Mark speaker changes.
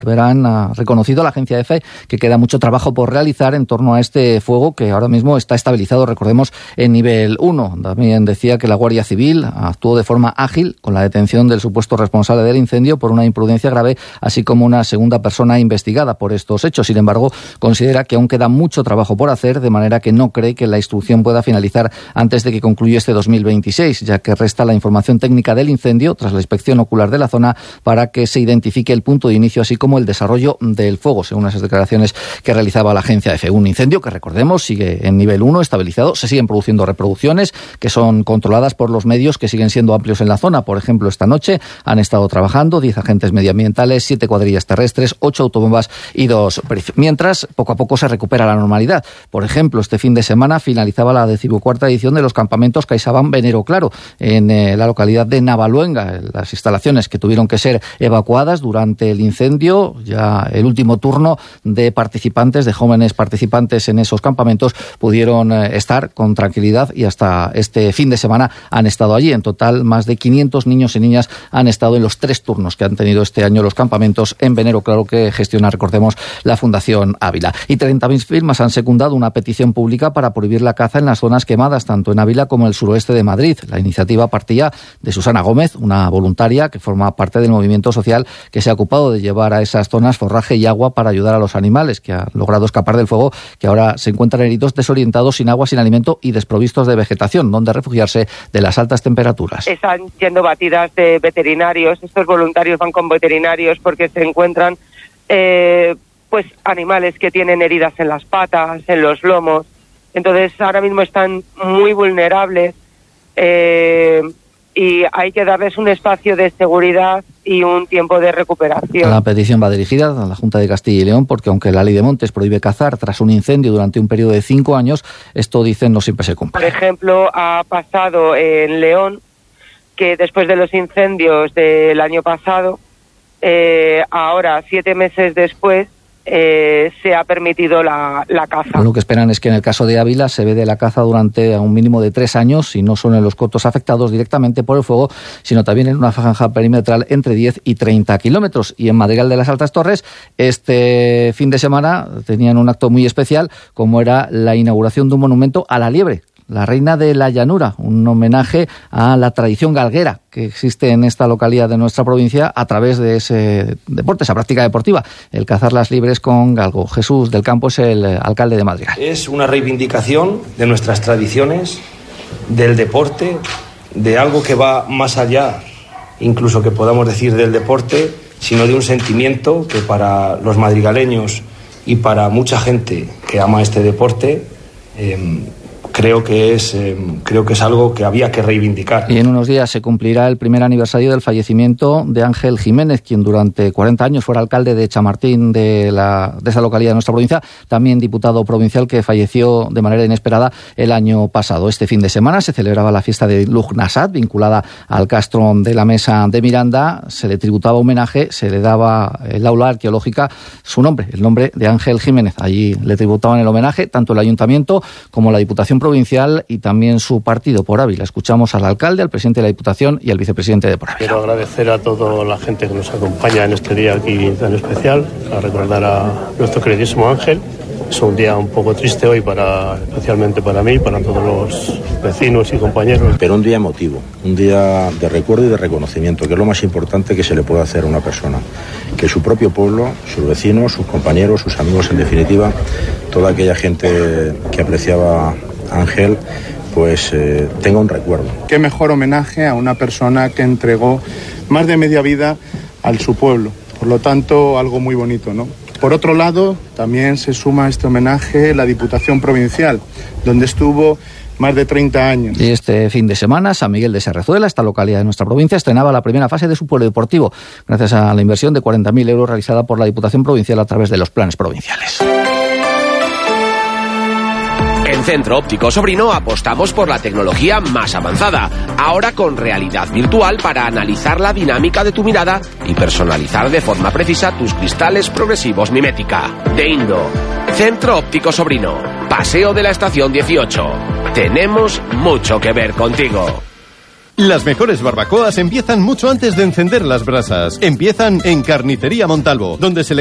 Speaker 1: Ha reconocido la agencia EFE que queda mucho trabajo por realizar en torno a este fuego que ahora mismo está estabilizado, recordemos, en nivel 1. También decía que la Guardia Civil actuó de forma ágil con la detención del supuesto responsable del incendio por una imprudencia grave, así como una segunda persona investigada por estos hechos. Sin embargo, considera que aún queda mucho trabajo por hacer, de manera que no cree que la instrucción pueda finalizar antes de que concluya este 2026, ya que resta la información técnica del incendio tras la inspección ocular de la zona para que se identifique el punto de inicio, así como el desarrollo del fuego, según esas declaraciones que realizaba la agencia EFE. Un incendio que, recordemos, sigue en nivel 1, estabilizado. Se siguen produciendo reproducciones que son controladas por los medios que siguen siendo amplios en la zona. Por ejemplo, esta noche han estado trabajando 10 agentes medioambientales, 7 cuadrillas terrestres, 8 autobombas y 2 perif. Mientras, poco a poco se recupera la normalidad. Por ejemplo, este fin de semana finalizaba la 14ª edición de los campamentos CaixaBank Venero Claro en la localidad de Navaluenga. Las instalaciones que tuvieron que ser evacuadas durante el incendio, ya el último turno de participantes, de jóvenes participantes en esos campamentos, pudieron estar con tranquilidad y hasta este fin de semana han estado allí. En total, más de 500 niños y niñas han estado en los 3 turnos que han tenido este año los campamentos en Venero Claro, que gestiona, recordemos, la Fundación Ávila. Y 30.000 firmas han secundado una petición pública para prohibir la caza en las zonas quemadas, tanto en Ávila como en el suroeste de Madrid. La iniciativa partía de Susana Gómez, una voluntaria que forma parte del movimiento social que se ha ocupado de llevar a esas zonas forraje y agua para ayudar a los animales que han logrado escapar del fuego, que ahora se encuentran heridos, desorientados, sin agua, sin alimento y desprovistos de vegetación, donde refugiarse de las altas temperaturas.
Speaker 2: Están yendo batidas de veterinarios. Estos voluntarios van con veterinarios porque se encuentran pues animales que tienen heridas en las patas, en los lomos. Entonces ahora mismo están muy vulnerables y hay que darles un espacio de seguridad y un tiempo de recuperación.
Speaker 1: La petición va dirigida a la Junta de Castilla y León porque, aunque la Ley de Montes prohíbe cazar tras un incendio durante un periodo de 5 años, esto, dicen, no siempre se cumple.
Speaker 2: Por ejemplo, ha pasado en León que después de los incendios del año pasado, ahora 7 meses después, se ha permitido la caza.
Speaker 1: Lo que esperan es que en el caso de Ávila se vede la caza durante un mínimo de 3 años, y no solo en los cotos afectados directamente por el fuego, sino también en una franja perimetral entre 10 y 30 kilómetros. Y en Madrigal de las Altas Torres, este fin de semana tenían un acto muy especial, como era la inauguración de un monumento a la liebre, la reina de la llanura, un homenaje a la tradición galguera que existe en esta localidad de nuestra provincia a través de ese deporte, esa práctica deportiva, el cazar las liebres con galgo. Jesús del Campo es el alcalde de Madrigal.
Speaker 3: Es una reivindicación de nuestras tradiciones, del deporte, de algo que va más allá, incluso que podamos decir del deporte, sino de un sentimiento que para los madrigaleños y para mucha gente que ama este deporte, creo que es algo que había que reivindicar.
Speaker 1: Y en unos días se cumplirá el primer aniversario del fallecimiento de Ángel Jiménez, quien durante 40 años fuera alcalde de Chamartín, de esa localidad de nuestra provincia, también diputado provincial, que falleció de manera inesperada el año pasado. Este fin de semana se celebraba la fiesta de Lugnasat, vinculada al castro de la Mesa de Miranda. Se le tributaba homenaje, se le daba el aula arqueológica su nombre, el nombre de Ángel Jiménez. Allí le tributaban el homenaje tanto el ayuntamiento como la Diputación Provincial y también su partido por Ávila. Escuchamos al alcalde, al presidente de la Diputación y al vicepresidente de por Ávila.
Speaker 4: Quiero agradecer a toda la gente que nos acompaña en este día aquí tan especial, a recordar a nuestro queridísimo Ángel. Es un día un poco triste hoy, especialmente para mí, para todos los vecinos y compañeros.
Speaker 5: Pero un día emotivo, un día de recuerdo y de reconocimiento, que es lo más importante que se le puede hacer a una persona. Que su propio pueblo, sus vecinos, sus compañeros, sus amigos, en definitiva, toda aquella gente que apreciaba a Ángel, pues tenga un recuerdo.
Speaker 6: Qué mejor homenaje a una persona que entregó más de media vida a su pueblo. Por lo tanto, algo muy bonito, ¿no? Por otro lado, también se suma a este homenaje la Diputación Provincial, donde estuvo más de 30 años.
Speaker 1: Y este fin de semana, San Miguel de Serrezuela, esta localidad de nuestra provincia, estrenaba la primera fase de su polideportivo, gracias a la inversión de 40.000 euros realizada por la Diputación Provincial a través de los planes provinciales.
Speaker 7: En Centro Óptico Sobrino apostamos por la tecnología más avanzada, ahora con realidad virtual para analizar la dinámica de tu mirada y personalizar de forma precisa tus cristales progresivos mimética. De Indo, Centro Óptico Sobrino, Paseo de la Estación 18. Tenemos mucho que ver contigo.
Speaker 8: Las mejores barbacoas empiezan mucho antes de encender las brasas. Empiezan en Carnicería Montalvo, donde se